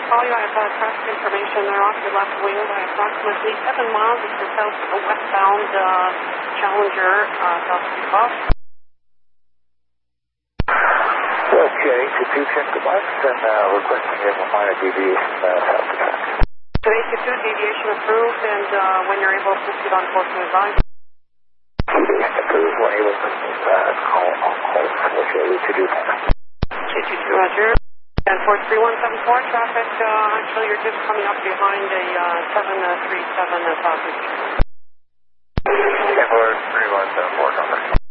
call you. I have traffic information. They're off your left wing by approximately 7 miles. It's your south westbound Challenger South Bus. Okay, to check the bus and requesting a minor deviation south to track. So 822, deviation approved, and when you're able to proceed on course to advise. Deviation approved, when able to call on course, which area to do that. 222, Roger. And 43174, traffic, actually you're just coming up behind a 737 South. And 43174, number.